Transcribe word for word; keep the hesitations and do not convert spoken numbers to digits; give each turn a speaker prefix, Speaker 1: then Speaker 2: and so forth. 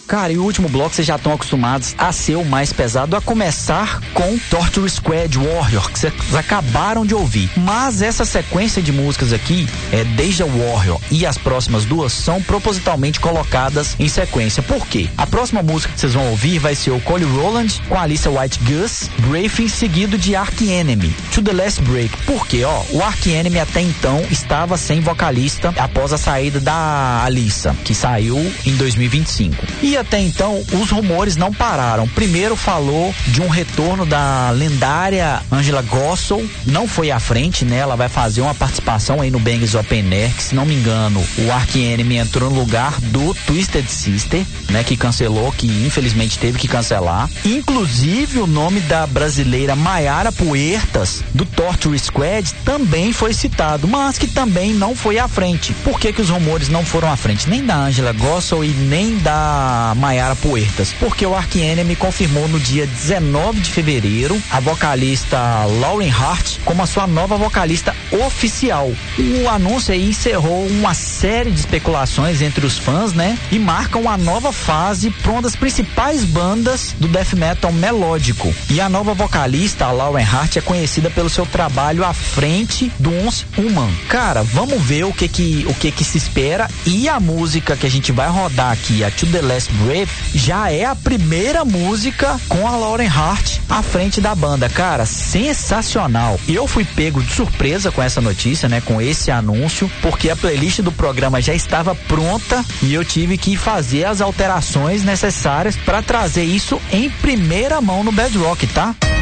Speaker 1: Cara, e o último bloco vocês já estão acostumados a ser o mais pesado, a começar com Torture Squad Warrior, que vocês acabaram de ouvir. Mas essa sequência de músicas aqui, é Deja Warrior e as próximas duas, são propositalmente colocadas em sequência. Por quê? A próxima música que vocês vão ouvir vai ser o Cole Roland com a Alicia White Gus, Briefing, seguido de Arch Enemy, To The Last Break. Por quê? Ó, o Arch Enemy até então estava sem vocalista após a saída da Alicia, que saiu em dois mil e vinte e cinco. E até então, os rumores não pararam. Primeiro falou de um retorno da lendária Angela Gossel, não foi à frente, né? Ela vai fazer uma participação aí no Bangs Open Air, que se não me engano, o Arch Enemy entrou no lugar do Twisted Sister, né? Que cancelou, que infelizmente teve que cancelar. Inclusive, o nome da brasileira Maiara Puertas, do Torture Squad, também foi citado, mas que também não foi à frente. Por que que os rumores não foram à frente? Nem da Angela Gossel e nem da Maiara Puertas. Porque o Arch Enemy confirmou no dia dezenove de fevereiro a vocalista Lauren Hart como a sua nova vocalista oficial. O anúncio aí encerrou uma série de especulações entre os fãs, né? E marca uma nova fase para uma das principais bandas do death metal melódico. E a nova vocalista, a Lauren Hart, é conhecida pelo seu trabalho à frente do Once Human. Cara, vamos ver o que que, o que que se espera. E a música que a gente vai rodar aqui, a To The Last Breath, já é a primeira música com a Lauren Hart à frente da banda. Cara, sensacional. Eu fui pego de surpresa com essa notícia, né? Com esse anúncio, porque a playlist do programa já estava pronta e eu tive que fazer as alterações necessárias para trazer isso em primeira mão no Bedrock, tá?